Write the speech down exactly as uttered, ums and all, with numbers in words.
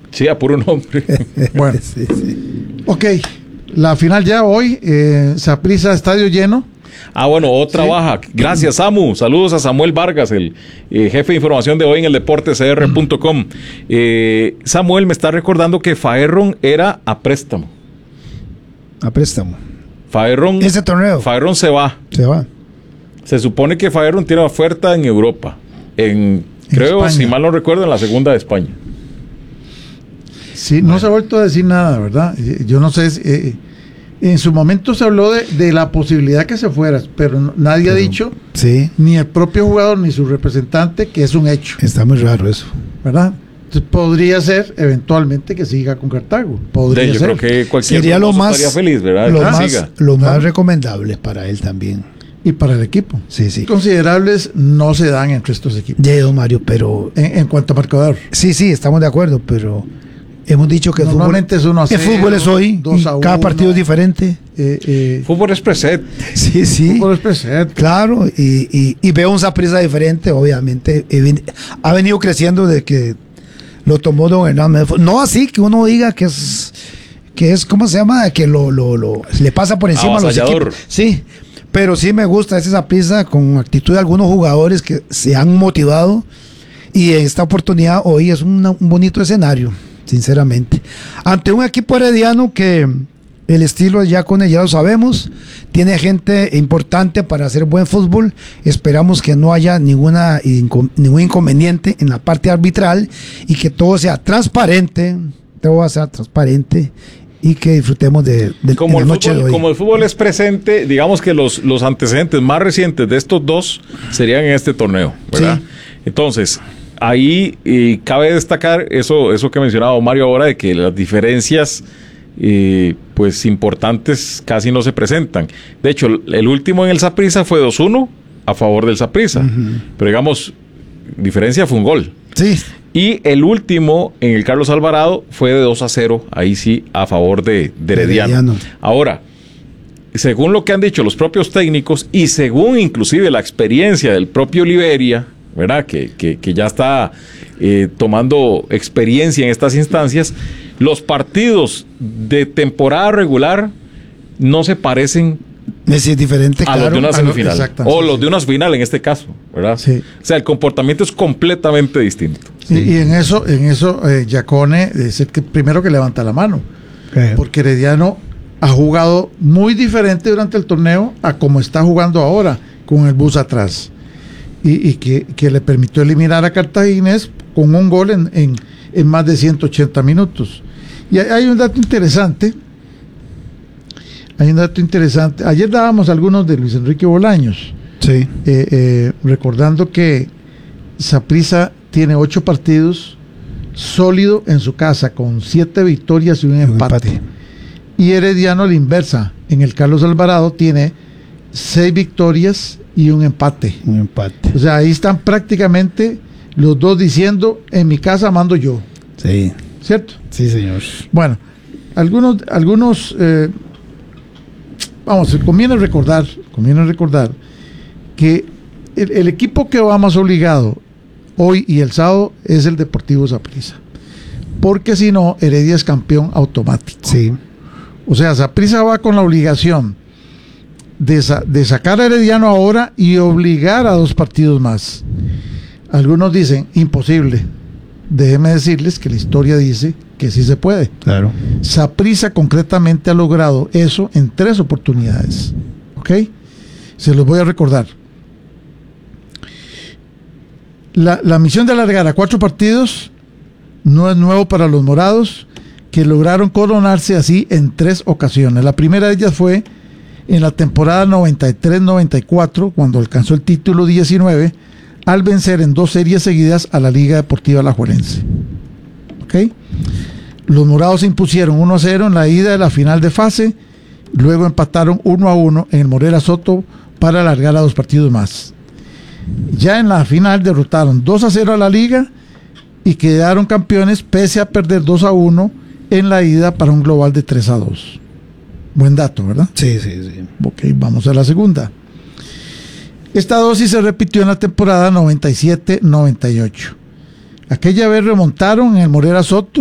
Sí, a puro nombre. Bueno, sí, sí. Ok, la final ya hoy, eh, Saprissa estadio lleno. Ah, bueno, otra Sí. baja. Gracias, Samu. Saludos a Samuel Vargas, el eh, jefe de información de hoy en el deporte c r punto com. Eh, Samuel me está recordando que Faerron era a préstamo. A préstamo. Faerron, Ese torneo Faerron se va. se va. Se supone que Faerron tiene oferta en Europa. En, creo, España. si mal no recuerdo, en la segunda de España. Sí, no se ha vuelto a decir nada, ¿verdad? Yo no sé, si, eh, en su momento se habló de, de la posibilidad que se fuera, pero no- nadie Pero- ha dicho, Sí, ni el propio jugador ni su representante, que es un hecho, está muy raro eso. ¿verdad? Entonces podría ser eventualmente que siga con Cartago. Podría De, yo ser. creo que cualquier Sería lo famoso más, estaría feliz, ¿verdad? lo Que más, siga. lo más Claro. recomendable para él también. Y para el equipo. Sí, sí. Considerables no se dan entre estos equipos. Ya, don Mario, pero En, en cuanto a marcador. sí, sí, estamos de acuerdo, pero hemos dicho que el fútbol, Normalmente es uno a el cero, fútbol es hoy, dos y a cada uno. partido es diferente. Eh, eh, Fútbol es preset. Sí, sí. fútbol es presente. Claro, y, y, y veo un Saprissa diferente, obviamente. He ven- ha venido creciendo de que lo tomó don Hernán Medford. No así que uno diga que es, que es ¿cómo se llama? Que lo, lo, lo le pasa por encima a los Avasallador. equipos. Sí, pero sí me gusta ese Saprissa con actitud de algunos jugadores que se han motivado. Y esta oportunidad hoy es una- un bonito escenario, sinceramente. Ante un equipo herediano que el estilo ya con él ya lo sabemos, tiene gente importante para hacer buen fútbol. Esperamos que no haya ninguna inco- ningún inconveniente en la parte arbitral y que todo sea transparente, todo sea transparente y que disfrutemos de, de, Como de el, la noche de fútbol, hoy. como el fútbol es presente, digamos que los, los antecedentes más recientes de estos dos serían en este torneo, ¿verdad? Sí. Entonces, ahí eh, cabe destacar eso, eso que mencionaba Mario ahora, de que las diferencias eh, pues importantes casi no se presentan. De hecho, el, el último en el Saprissa fue dos uno a favor del Saprissa, pero digamos, diferencia fue un gol. Sí, Y el último en el Carlos Alvarado fue de dos a cero, ahí sí, a favor de, de Herediano. Herediano. Ahora, según lo que han dicho los propios técnicos y según inclusive la experiencia del propio Liberia, ¿verdad? Que, que, que ya está eh, tomando experiencia en estas instancias, los partidos de temporada regular no se parecen es diferente, a claro. los de una a lo- semifinal. exactamente, O sí, los sí. de una final en este caso, ¿verdad? Sí. O sea, el comportamiento es completamente distinto. Y, y en eso, en eso, eh, Giacone es el que primero que levanta la mano. Eh, Porque Herediano ha jugado muy diferente durante el torneo a como está jugando ahora, con el bus atrás. Y, y que, que le permitió eliminar a Cartaginés con un gol en, en, en más de ciento ochenta minutos. Y hay, hay un dato interesante. Hay un dato interesante. Ayer dábamos algunos de Luis Enrique Bolaños, sí. eh, eh, recordando que Saprissa tiene ocho partidos sólido en su casa, con siete victorias y un Un empate. empate. Y Herediano a la inversa. En el Carlos Alvarado tiene seis victorias y un empate. Un empate. O sea, ahí están prácticamente los dos diciendo, en mi casa mando yo. Sí, ¿Cierto? sí, señor. Bueno, algunos, algunos eh, vamos, conviene recordar, conviene recordar que el, el equipo que va más obligado hoy y el sábado es el Deportivo Saprissa. Porque si no, Heredia es campeón automático. Sí. O sea, Saprissa va con la obligación de, sa- de sacar a Herediano ahora y obligar a dos partidos más. Algunos dicen, imposible. Déjenme decirles que la historia dice que sí se puede. Claro. Saprissa concretamente ha logrado eso en tres oportunidades. ¿Ok? Se los voy a recordar. La, la misión de alargar a cuatro partidos no es nuevo para los morados, que lograron coronarse así en tres ocasiones. La primera de ellas fue en la temporada noventa y tres noventa y cuatro, cuando alcanzó el título diecinueve, al vencer en dos series seguidas a la Liga Deportiva Alajuelense. ¿Ok? Los morados se impusieron uno a cero en la ida de la final de fase, luego empataron uno a uno en el Morera Soto para alargar a dos partidos más. Ya en la final derrotaron dos a cero a la Liga y quedaron campeones pese a perder dos a uno en la ida para un global de tres a dos. Buen dato, ¿verdad? Sí, sí, sí. Ok, vamos a la segunda. Esta dosis se repitió en la temporada noventa y siete noventa y ocho. Aquella vez remontaron en el Morera Soto